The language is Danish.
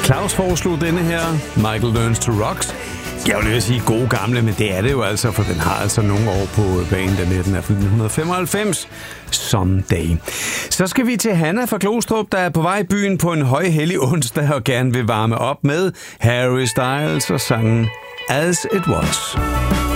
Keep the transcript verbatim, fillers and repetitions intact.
Claus foreslog denne her, Michael Learns to Rock. Jeg vil lige sige gode gamle, men det er det jo altså, for den har altså nogle år på banen. Den er, den er fra nitten femoghalvfems. Someday. Så skal vi til Hanna fra Glostrup, der er på vej i byen på en højhellig onsdag og gerne vil varme op med Harry Styles og sangen As It Was.